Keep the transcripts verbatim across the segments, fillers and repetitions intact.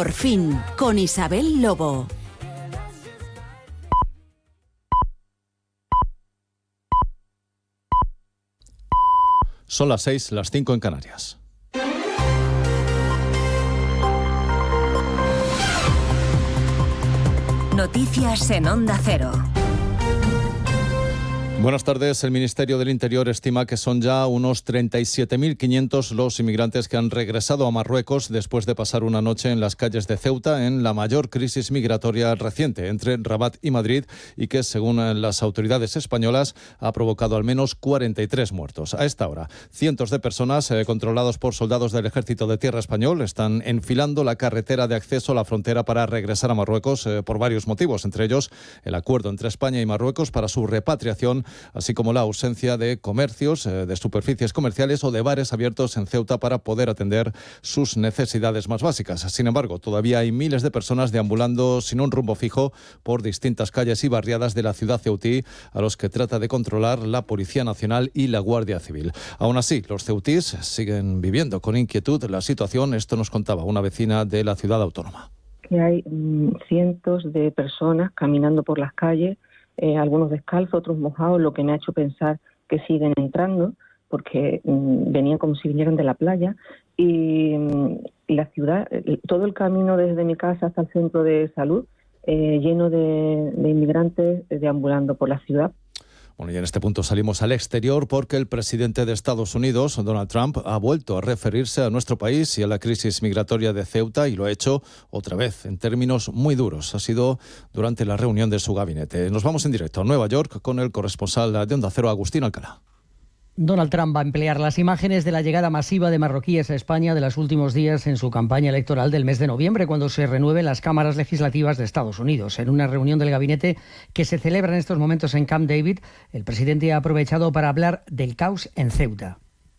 Por fin, con Isabel Lobo. Son las seis, las cinco en Canarias. Noticias en Onda Cero. Buenas tardes. El Ministerio del Interior estima que son ya unos treinta y siete mil quinientos los inmigrantes que han regresado a Marruecos después de pasar una noche en las calles de Ceuta en la mayor crisis migratoria reciente entre Rabat y Madrid y que, según las autoridades españolas, ha provocado al menos cuarenta y tres muertos. A esta hora, cientos de personas eh, controlados por soldados del Ejército de Tierra Español están enfilando la carretera de acceso a la frontera para regresar a Marruecos eh, por varios motivos, entre ellos el acuerdo entre España y Marruecos para su repatriación, así como la ausencia de comercios, de superficies comerciales o de bares abiertos en Ceuta para poder atender sus necesidades más básicas. Sin embargo, todavía hay miles de personas deambulando sin un rumbo fijo por distintas calles y barriadas de la ciudad ceutí, a los que trata de controlar la Policía Nacional y la Guardia Civil. Aún así, los ceutíes siguen viviendo con inquietud la situación. Esto nos contaba una vecina de la ciudad autónoma. Que hay mmm, cientos de personas caminando por las calles, Eh, algunos descalzos, otros mojados, lo que me ha hecho pensar que siguen entrando porque mmm, venían como si vinieran de la playa y, mmm, y la ciudad, todo el camino desde mi casa hasta el centro de salud eh, lleno de, de inmigrantes deambulando por la ciudad. Bueno, y en este punto salimos al exterior porque el presidente de Estados Unidos, Donald Trump, ha vuelto a referirse a nuestro país y a la crisis migratoria de Ceuta y lo ha hecho otra vez en términos muy duros. Ha sido durante la reunión de su gabinete. Nos vamos en directo a Nueva York con el corresponsal de Onda Cero, Agustín Alcalá. Donald Trump va a emplear las imágenes de la llegada masiva de marroquíes a España de los últimos días en su campaña electoral del mes de noviembre, cuando se renueven las cámaras legislativas de Estados Unidos. En una reunión del gabinete que se celebra en estos momentos en Camp David, el presidente ha aprovechado para hablar del caos en Ceuta.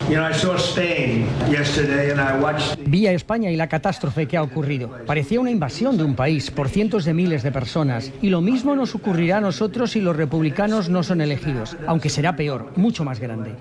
Vi a España y la catástrofe que ha ocurrido. Parecía una invasión de un país por cientos de miles de personas. Y lo mismo nos ocurrirá a nosotros si los republicanos no son elegidos, aunque será peor, mucho más grande.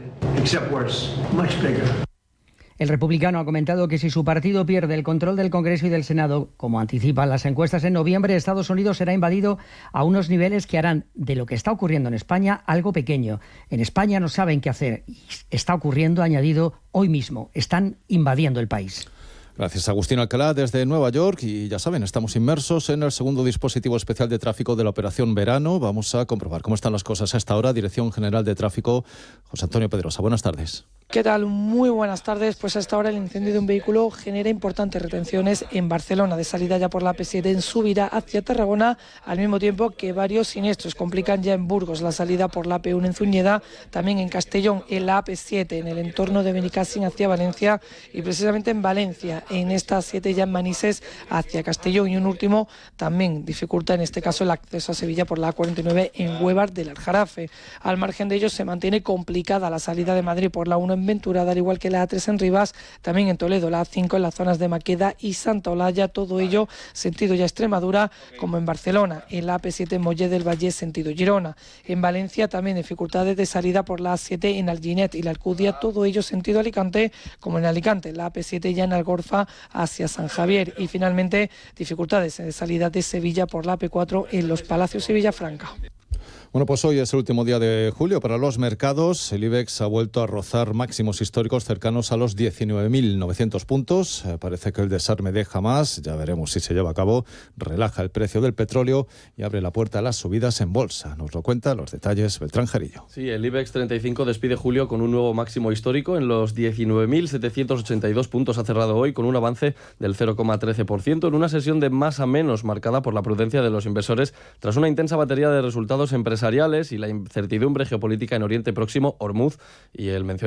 El republicano ha comentado que si su partido pierde el control del Congreso y del Senado, como anticipan las encuestas en noviembre, Estados Unidos será invadido a unos niveles que harán de lo que está ocurriendo en España algo pequeño. En España no saben qué hacer. Y está ocurriendo, ha añadido, hoy mismo. Están invadiendo el país. Gracias, Agustín Alcalá, desde Nueva York. Y ya saben, estamos inmersos en el segundo dispositivo especial de tráfico de la Operación Verano. Vamos a comprobar cómo están las cosas a esta hora. Dirección General de Tráfico, José Antonio Pedrosa. Buenas tardes. ¿Qué tal? Muy buenas tardes. Pues hasta ahora el incendio de un vehículo genera importantes retenciones en Barcelona, de salida ya por la A P siete en subida hacia Tarragona, al mismo tiempo que varios siniestros complican ya en Burgos la salida por la A P uno en Zuñeda, también en Castellón, en la A P siete, en el entorno de Benicàssim hacia Valencia y precisamente en Valencia, en esta A siete ya en Manises hacia Castellón, y un último también dificulta en este caso el acceso a Sevilla por la A cuarenta y nueve en Huévar del Aljarafe. Al margen de ello se mantiene complicada la salida de Madrid por la uno en Ventura, al igual que la A tres en Rivas, también en Toledo, la A cinco en las zonas de Maqueda y Santa Olalla, todo ello sentido ya Extremadura, como en Barcelona, en la A P siete en Mollé del Valle sentido Girona. En Valencia también dificultades de salida por la A siete en Alginet y la Alcudia, todo ello sentido Alicante, como en Alicante, la A P siete ya en Algorfa hacia San Javier, y finalmente dificultades de salida de Sevilla por la A P cuatro en Los Palacios y Villafranca. Bueno, pues hoy es el último día de julio para los mercados. El IBEX ha vuelto a rozar máximos históricos cercanos a los diecinueve mil novecientos puntos. Eh, parece que el desarme deja más. Ya veremos si se lleva a cabo. Relaja el precio del petróleo y abre la puerta a las subidas en bolsa. Nos lo cuenta los detalles Beltrán Jarillo. Sí, el IBEX treinta y cinco despide julio con un nuevo máximo histórico. En los diecinueve mil setecientos ochenta y dos puntos ha cerrado hoy con un avance del cero coma trece por ciento en una sesión de más a menos marcada por la prudencia de los inversores tras una intensa batería de resultados empresariales y la incertidumbre geopolítica en Oriente Próximo, Hormuz y el mencionado